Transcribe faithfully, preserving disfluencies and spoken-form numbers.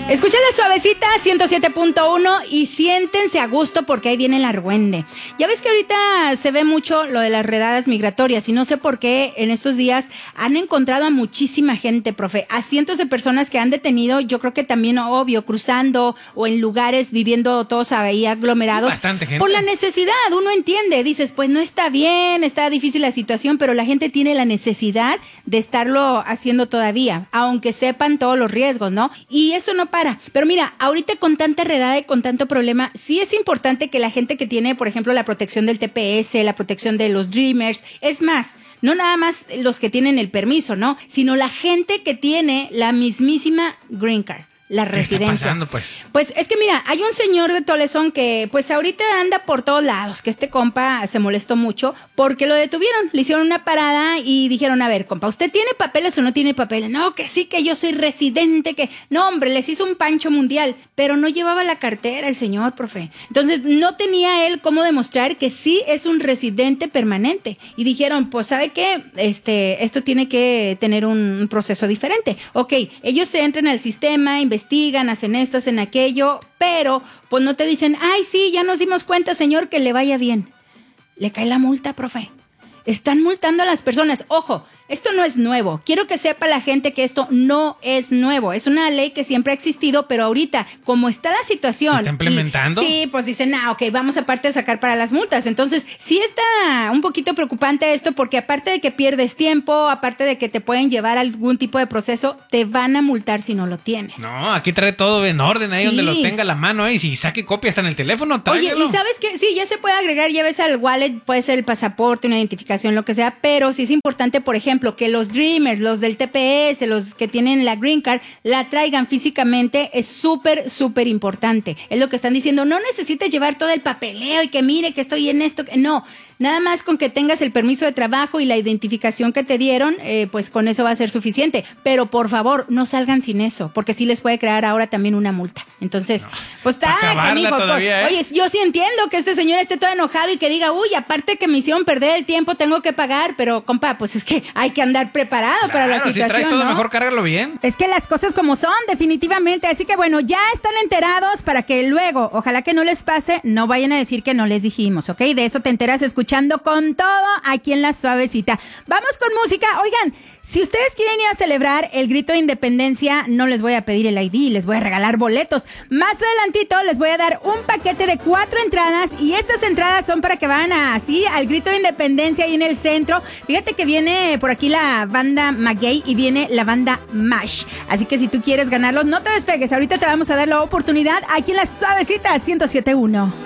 Escuchen la suavecita ciento siete punto uno y siéntense a gusto porque ahí viene el argüende. Ya ves que ahorita se ve mucho lo de las redadas migratorias y no sé por qué en estos días han encontrado a muchísima gente, profe, a cientos de personas que han detenido, yo creo que también obvio, cruzando o en lugares viviendo todos ahí aglomerados. Bastante gente. Por la necesidad, uno entiende, dices, pues no está bien, está difícil la situación, pero la gente tiene la necesidad de estarlo haciendo todavía, aunque sepan todos los riesgos, ¿no? Y eso no para. Pero mira, ahorita con tanta redada y con tanto problema, sí es importante que la gente que tiene, por ejemplo, la protección del T P S, la protección de los Dreamers, es más, no nada más los que tienen el permiso, ¿no? Sino la gente que tiene la mismísima Green Card. La residencia. ¿Qué está pasando, pues? Pues es que mira, hay un señor de Tolezón que pues ahorita anda por todos lados, que este compa se molestó mucho porque lo detuvieron, le hicieron una parada y dijeron, a ver, compa, ¿usted tiene papeles o no tiene papeles? No, que sí, que yo soy residente, que... No, hombre, les hizo un pancho mundial, pero no llevaba la cartera el señor, profe. Entonces, no tenía él cómo demostrar que sí es un residente permanente. Y dijeron, pues, ¿sabe qué? Este, esto tiene que tener un, un proceso diferente. Ok, ellos se entran al sistema, investigan, hacen esto, hacen aquello, pero pues no te dicen, ay, sí, ya nos dimos cuenta, señor, que le vaya bien. Le cae la multa, profe. Están multando a las personas. Ojo, esto no es nuevo. Quiero que sepa la gente que esto no es nuevo. Es una ley que siempre ha existido, pero ahorita, como está la situación... ¿Se está implementando? Y, sí, pues dicen, ah, ok, vamos aparte de sacar para las multas. Entonces, sí está un poquito preocupante esto, porque aparte de que pierdes tiempo, aparte de que te pueden llevar a algún tipo de proceso, te van a multar si no lo tienes. No, aquí trae todo en orden, ahí Sí. donde lo tenga a la mano, ¿eh? Y si saque copia está en el teléfono, tráigalo. Oye, ¿y sabes qué? Sí, ya se puede agregar, ya ves al wallet, puede ser el pasaporte, una identificación, lo que sea, pero sí es importante, por ejemplo, que los Dreamers, los del T P S, los que tienen la Green Card, la traigan físicamente, es súper, súper importante. Es lo que están diciendo, no necesitas llevar todo el papeleo y que mire que estoy en esto, no, nada más con que tengas el permiso de trabajo y la identificación que te dieron, eh, pues con eso va a ser suficiente. Pero por favor, no salgan sin eso, porque sí les puede crear ahora también una multa. Entonces, no, pues está, canijo. Todavía, ¿eh? Oye, yo sí entiendo que este señor esté todo enojado y que diga, uy, aparte que me hicieron perder el tiempo, tengo que pagar, pero compa, pues es que hay que andar preparado claro, para la situación, si traes todo, ¿no? mejor cárgalo bien. Es que las cosas como son, definitivamente. Así que bueno, ya están enterados para que luego, ojalá que no les pase, no vayan a decir que no les dijimos, ¿ok? De eso te enteras escuchando Con Todo aquí en La Suavecita. Vamos con música. Oigan, si ustedes quieren ir a celebrar el grito de independencia, no les voy a pedir el I D, les voy a regalar boletos. Más adelantito les voy a dar un paquete de cuatro entradas y estas entradas son para que vayan así al grito de independencia ahí en el centro. Fíjate que viene por aquí la banda Maguey y viene la banda Mash. Así que si tú quieres ganarlos, no te despegues. Ahorita te vamos a dar la oportunidad aquí en La Suavecita ciento siete punto uno.